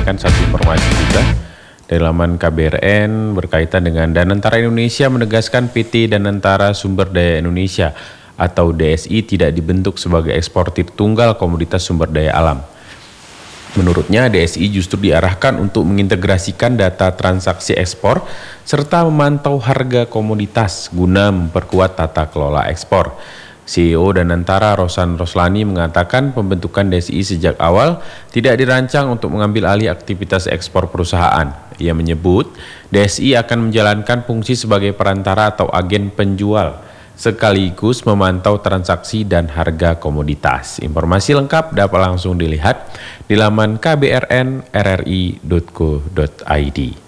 menyampaikan satu informasi juga dari laman KBRN berkaitan dengan Danantara Indonesia menegaskan PT Danantara Sumber Daya Indonesia atau DSI tidak dibentuk sebagai eksportir tunggal komoditas sumber daya alam. Menurutnya, DSI justru diarahkan untuk mengintegrasikan data transaksi ekspor serta memantau harga komoditas guna memperkuat tata kelola ekspor. CEO Danantara Rosan Roslani mengatakan pembentukan DSI sejak awal tidak dirancang untuk mengambil alih aktivitas ekspor perusahaan. Ia menyebut DSI akan menjalankan fungsi sebagai perantara atau agen penjual, sekaligus memantau transaksi dan harga komoditas. Informasi lengkap dapat langsung dilihat di laman kbrn.rri.co.id.